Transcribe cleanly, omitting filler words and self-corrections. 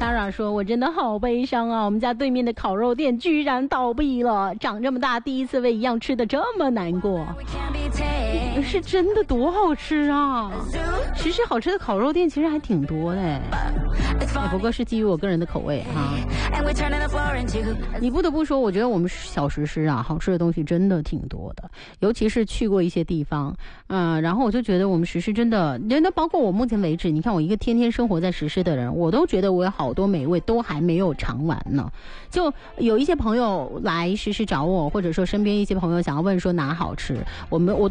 Sarah 说：“我真的好悲伤啊！我们家对面的烤肉店居然倒闭了，长这么大第一次为一样吃的这么难过。是真的多好吃啊！其实好吃的烤肉店其实还挺多的，不过是基于我个人的口味哈。你不得不说，我觉得我们小石狮啊，好吃的东西真的挺多的，尤其是去过一些地方，然后我就觉得我们石狮真的，包括我目前为止，你看我一个天天生活在石狮的人，我都觉得我有好多美味都还没有尝完呢。就有一些朋友来石狮找我，或者说身边一些朋友想要问说哪好吃，我